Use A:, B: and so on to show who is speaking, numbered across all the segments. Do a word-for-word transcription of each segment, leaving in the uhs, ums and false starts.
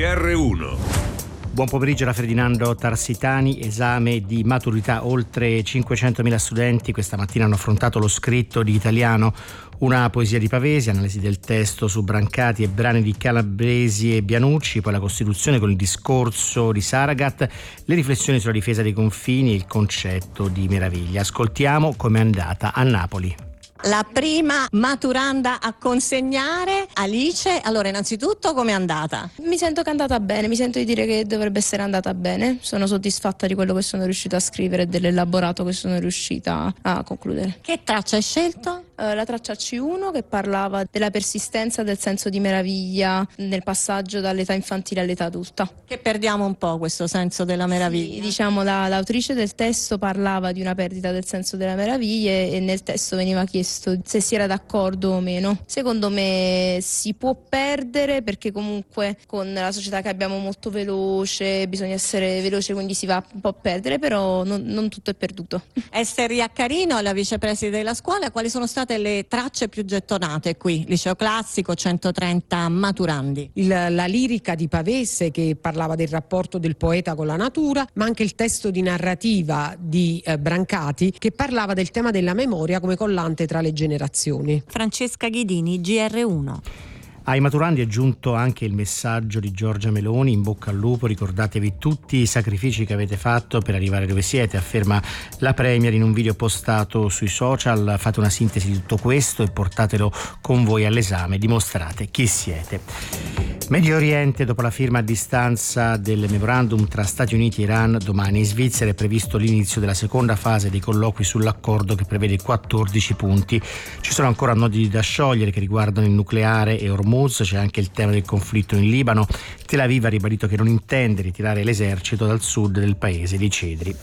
A: R uno.
B: Buon pomeriggio da Ferdinando Tarsitani. Esame di maturità. Oltre cinquecentomila studenti questa mattina hanno affrontato lo scritto di italiano, una poesia di Pavesi, analisi del testo su Brancati e brani di Calabresi e Bianucci, poi la Costituzione con il discorso di Saragat, le riflessioni sulla difesa dei confini e il concetto di meraviglia. Ascoltiamo com'è andata a Napoli.
C: La prima maturanda a consegnare, Alice. Allora, innanzitutto com'è andata?
D: Mi sento che è andata bene, mi sento di dire che dovrebbe essere andata bene. Sono soddisfatta di quello che sono riuscita a scrivere e dell'elaborato che sono riuscita a concludere.
C: Che traccia hai scelto?
D: Uh, la traccia C uno, che parlava della persistenza del senso di meraviglia nel passaggio dall'età infantile all'età adulta.
C: Che perdiamo un po' questo senso della meraviglia.
D: Sì, diciamo la, l'autrice del testo parlava di una perdita del senso della meraviglia e nel testo veniva chiesto se si era d'accordo o meno. Secondo me si può perdere, perché comunque con la società che abbiamo molto veloce bisogna essere veloce, quindi si va un po' a perdere, però non, non tutto è perduto.
C: Ester Iaccarino, la vicepreside della scuola, quali sono state le tracce più gettonate qui? Liceo classico, centotrenta maturandi.
E: Il, la lirica di Pavese, che parlava del rapporto del poeta con la natura, ma anche il testo di narrativa di eh, Brancati, che parlava del tema della memoria come collante tra le generazioni.
C: Francesca Ghidini, G R uno.
B: Ai maturandi è giunto anche il messaggio di Giorgia Meloni: in bocca al lupo, ricordatevi tutti i sacrifici che avete fatto per arrivare dove siete, afferma la Premier in un video postato sui social. Fate una sintesi di tutto questo e portatelo con voi all'esame, dimostrate chi siete. Medio Oriente, dopo la firma a distanza del memorandum tra Stati Uniti e Iran, domani in Svizzera è previsto l'inizio della seconda fase dei colloqui sull'accordo che prevede quattordici punti. Ci sono ancora nodi da sciogliere che riguardano il nucleare e Hormuz, c'è anche il tema del conflitto in Libano. Tel Aviv ha ribadito che non intende ritirare l'esercito dal sud del paese di Cedri.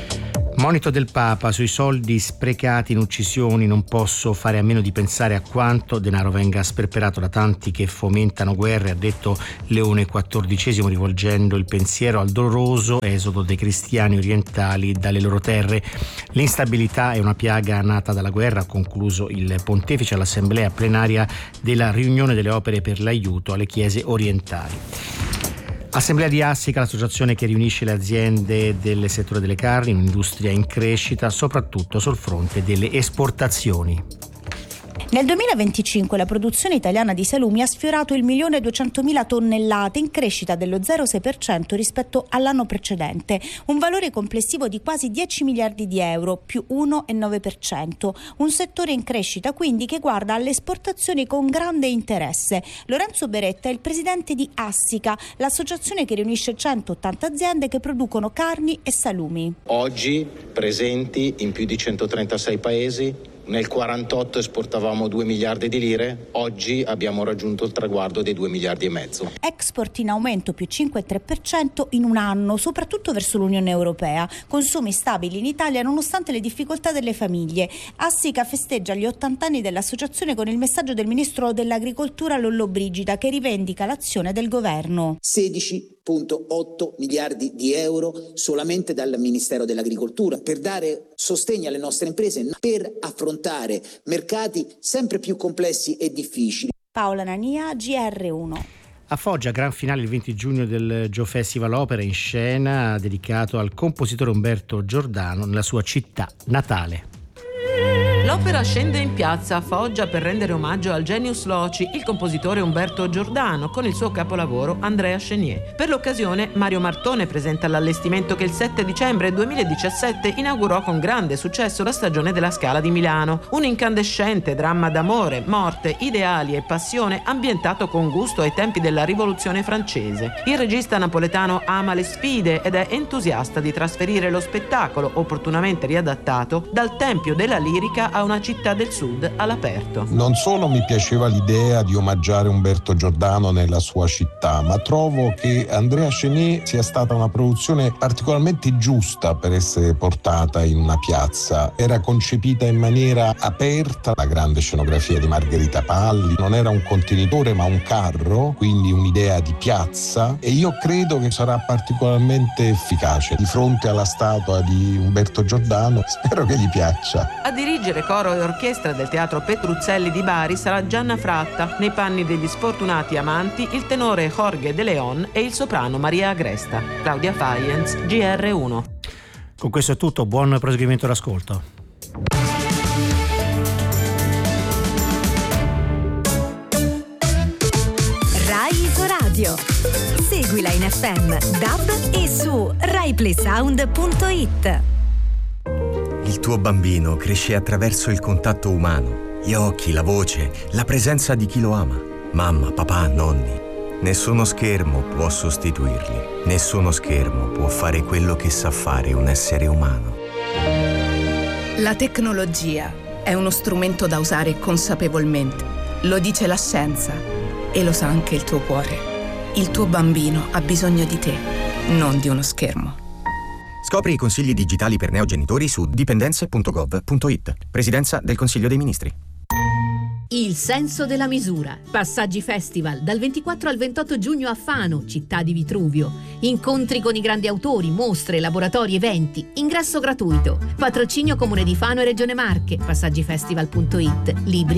B: Monito del Papa sui soldi sprecati in uccisioni. Non posso fare a meno di pensare a quanto denaro venga sperperato da tanti che fomentano guerre, ha detto Leone quattordicesimo, rivolgendo il pensiero al doloroso esodo dei cristiani orientali dalle loro terre. L'instabilità è una piaga nata dalla guerra, ha concluso il pontefice all'assemblea plenaria della riunione delle opere per l'aiuto alle chiese orientali. Assemblea di Assica, l'associazione che riunisce le aziende del settore delle carni, un'industria in crescita soprattutto sul fronte delle esportazioni.
F: Nel duemilaventicinque la produzione italiana di salumi ha sfiorato il milione duecentomila tonnellate, in crescita dello zero virgola sei per cento rispetto all'anno precedente, un valore complessivo di quasi dieci miliardi di euro, più uno virgola nove per cento. Un settore in crescita quindi che guarda alle esportazioni con grande interesse. Lorenzo Beretta è il presidente di Assica, l'associazione che riunisce centottanta aziende che producono carni e salumi.
G: Oggi presenti in più di centotrentasei paesi. Nel quarantotto esportavamo due miliardi di lire, oggi abbiamo raggiunto il traguardo dei due miliardi e mezzo.
F: Export in aumento più cinque virgola tre per cento in un anno, soprattutto verso l'Unione Europea. Consumi stabili in Italia nonostante le difficoltà delle famiglie. Assica festeggia gli ottanta anni dell'associazione con il messaggio del ministro dell'Agricoltura Lollobrigida, che rivendica l'azione del governo.
H: sedici virgola otto miliardi di euro solamente dal Ministero dell'Agricoltura per dare sostegno alle nostre imprese, per affrontare mercati sempre più complessi e difficili.
F: Paola Nania, G R uno.
B: A Foggia, gran finale il venti giugno del Geo Festival Opera in Scena, dedicato al compositore Umberto Giordano nella sua città natale.
I: L'opera scende in piazza a Foggia per rendere omaggio al genius loci, il compositore Umberto Giordano, con il suo capolavoro Andrea Chenier. Per l'occasione Mario Martone presenta l'allestimento che il sette dicembre duemiladiciassette inaugurò con grande successo la stagione della Scala di Milano. Un incandescente dramma d'amore, morte, ideali e passione ambientato con gusto ai tempi della Rivoluzione francese. Il regista napoletano ama le sfide ed è entusiasta di trasferire lo spettacolo, opportunamente riadattato, dal tempio della lirica a una città del sud all'aperto.
J: Non solo mi piaceva l'idea di omaggiare Umberto Giordano nella sua città, ma trovo che Andrea Chenier sia stata una produzione particolarmente giusta per essere portata in una piazza. Era concepita in maniera aperta, la grande scenografia di Margherita Palli, non era un contenitore ma un carro, quindi un'idea di piazza, e io credo che sarà particolarmente efficace di fronte alla statua di Umberto Giordano. Spero che gli piaccia.
I: A dirigere coro e orchestra del Teatro Petruzzelli di Bari sarà Gianna Fratta, nei panni degli sfortunati amanti il tenore Jorge De Leon e il soprano Maria Agresta. Claudia Faienz, G R uno.
B: Con questo è tutto, buon proseguimento d'ascolto.
A: Rai Isoradio. Seguila in F M, D A B e su rai play sound punto it.
K: Il tuo bambino cresce attraverso il contatto umano, gli occhi, la voce, la presenza di chi lo ama. Mamma, papà, nonni. Nessuno schermo può sostituirli. Nessuno schermo può fare quello che sa fare un essere umano.
L: La tecnologia è uno strumento da usare consapevolmente. Lo dice la scienza e lo sa anche il tuo cuore. Il tuo bambino ha bisogno di te, non di uno schermo.
K: Scopri i consigli digitali per neogenitori su dipendenze punto gov punto it. Presidenza del Consiglio dei Ministri.
M: Il senso della misura. Passaggi Festival dal ventiquattro al ventotto giugno a Fano, città di Vitruvio. Incontri con i grandi autori, mostre, laboratori, eventi. Ingresso gratuito. Patrocinio Comune di Fano e Regione Marche. Passaggi festival punto it. Libri